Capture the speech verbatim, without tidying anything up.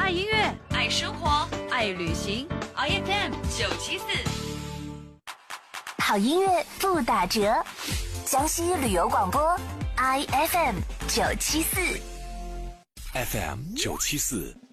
爱音乐， 爱生活， 爱旅行。 I F M 九七四， 好音乐不打折。江西旅游广播 I F M 九七四 ，F M 九七四。